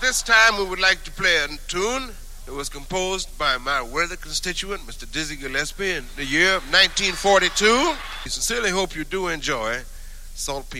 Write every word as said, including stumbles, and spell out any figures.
this time we would like to play a tune that was composed by my worthy constituent, Mister Dizzy Gillespie, in the year of nineteen forty-two. We sincerely hope you do enjoy Saltpeter.